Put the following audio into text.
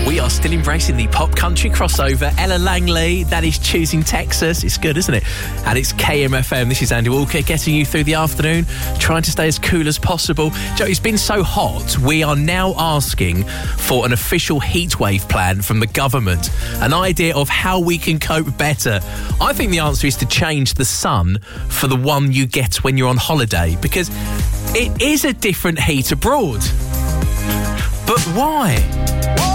We are still embracing the pop country crossover. Ella Langley, that is Choosing Texas. It's good, isn't it? And it's KMFM. This is Andy Walker getting you through the afternoon, trying to stay as cool as possible. Joe, it's been so hot, we are now asking for an official heatwave plan from the government, an idea of how we can cope better. I think the answer is to change the sun for the one you get when you're on holiday, because it is a different heat abroad. But why?